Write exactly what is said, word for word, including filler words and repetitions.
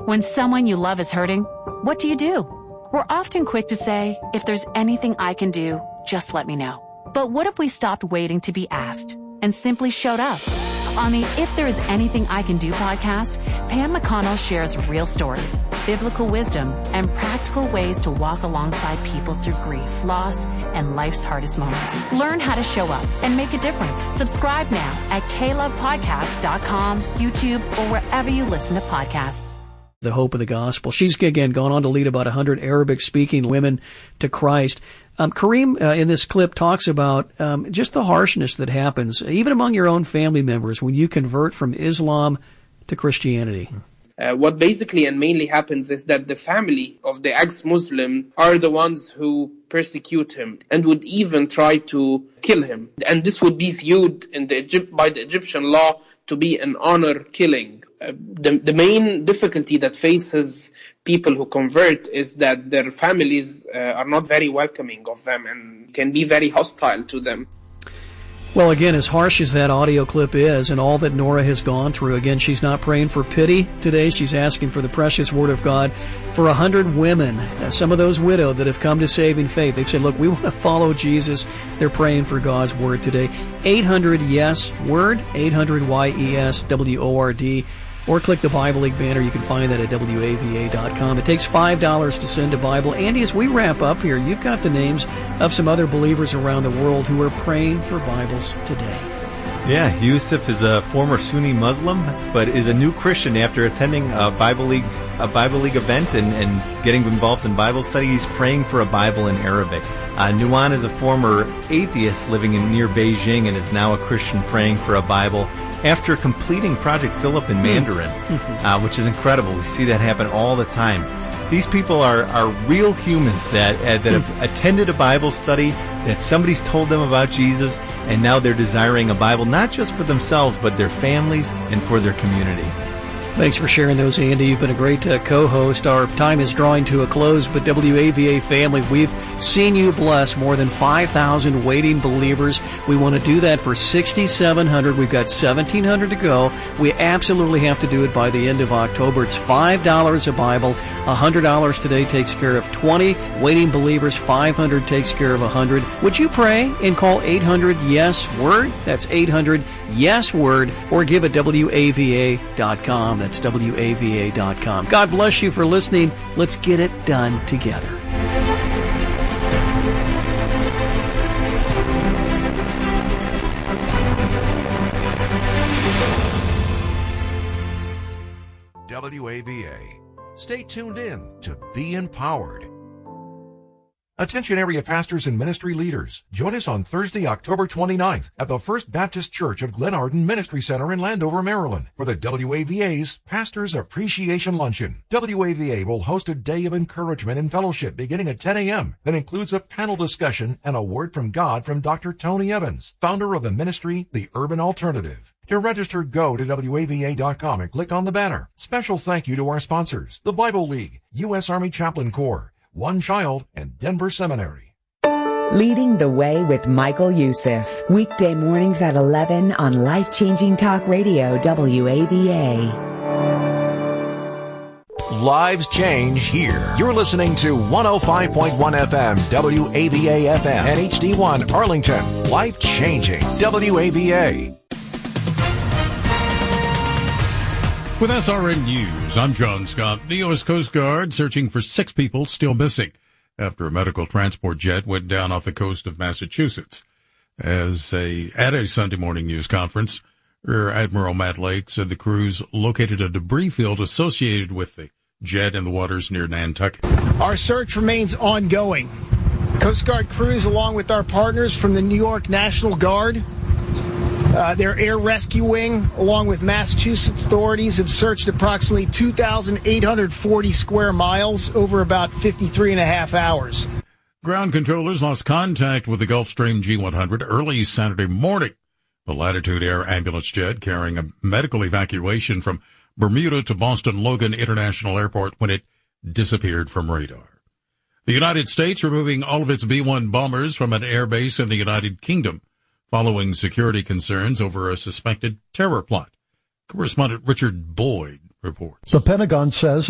When someone you love is hurting, what do you do? We're often quick to say, if there's anything I can do, just let me know. But what if we stopped waiting to be asked and simply showed up? On the If There Is Anything I Can Do podcast, Pam McConnell shares real stories, biblical wisdom, and practical ways to walk alongside people through grief, loss, and life's hardest moments. Learn how to show up and make a difference. Subscribe now at k love podcast dot com, YouTube, or wherever you listen to podcasts. The hope of the gospel. She's, again, gone on to lead about one hundred Arabic-speaking women to Christ. Um, Kareem, uh, in this clip, talks about um, just the harshness that happens, even among your own family members, when you convert from Islam to Christianity. Uh, what basically and mainly happens is that the family of the ex-Muslim are the ones who persecute him and would even try to kill him. And this would be viewed in the Egypt, by the Egyptian law to be an honor killing. Uh, the, the main difficulty that faces people who convert is that their families uh, are not very welcoming of them and can be very hostile to them. Well, again, as harsh as that audio clip is and all that Nora has gone through, again, she's not praying for pity today. She's asking for the precious word of God for a hundred women, uh, some of those widowed that have come to saving faith. They've said, look, we want to follow Jesus. They're praying for God's word today. eight hundred yes word, eight hundred Y E S W O R D. Or click the Bible League banner. You can find that at W A V A dot com. It takes five dollars to send a Bible. Andy, as we wrap up here, you've got the names of some other believers around the world who are praying for Bibles today. Yeah, Yusuf is a former Sunni Muslim, but is a new Christian after attending a Bible League a Bible League event and, and getting involved in Bible study. He's praying for a Bible in Arabic. Uh, Nuwan is a former atheist living in near Beijing and is now a Christian praying for a Bible after completing Project Philip in Mandarin, uh, which is incredible. We see that happen all the time. These people are, are real humans that uh, that have attended a Bible study, that somebody's told them about Jesus, and now they're desiring a Bible, not just for themselves, but their families and for their community. Thanks for sharing those, Andy. You've been a great uh, co-host. Our time is drawing to a close, but W A V A family, we've seen you bless more than five thousand waiting believers. We want to do that for six thousand seven hundred. We've got seventeen hundred to go. We absolutely have to do it by the end of October. It's five dollars a Bible. one hundred dollars today takes care of twenty waiting believers. five hundred takes care of one hundred. Would you pray and call eight hundred yes word? That's eight hundred yes word, or give at W A V A dot com. That's W A V A dot com. God bless you for listening. Let's get it done together. W A V A. Stay tuned in to Be Empowered. Attention area pastors and ministry leaders. Join us on Thursday, October twenty-ninth at the First Baptist Church of Glenarden Ministry Center in Landover, Maryland for the W A V A's Pastors Appreciation Luncheon. W A V A will host a day of encouragement and fellowship beginning at ten a.m. that includes a panel discussion and a word from God from Doctor Tony Evans, founder of the ministry The Urban Alternative. To register, go to W A V A dot com and click on the banner. Special thank you to our sponsors, the Bible League, U S Army Chaplain Corps, One Child, and Denver Seminary. Leading the Way with Michael Youssef. Weekday mornings at eleven on Life-Changing Talk Radio, W A V A. Lives change here. You're listening to one oh five point one F M, W A V A F M, and H D one Arlington. Life-changing, W A V A. With S R N News, I'm John Scott. The U S Coast Guard searching for six people still missing after a medical transport jet went down off the coast of Massachusetts. As a, at a Sunday morning news conference, Rear Admiral Matt Lake said the crews located a debris field associated with the jet in the waters near Nantucket. Our search remains ongoing. Coast Guard crews, along with our partners from the New York National Guard, Uh, their air rescue wing, along with Massachusetts authorities, have searched approximately two thousand eight hundred forty square miles over about fifty-three and a half hours. Ground controllers lost contact with the Gulfstream G one hundred early Saturday morning. The Latitude Air ambulance jet carrying a medical evacuation from Bermuda to Boston Logan International Airport when it disappeared from radar. The United States removing all of its B one bombers from an air base in the United Kingdom, following security concerns over a suspected terror plot. Correspondent Richard Boyd reports. The Pentagon says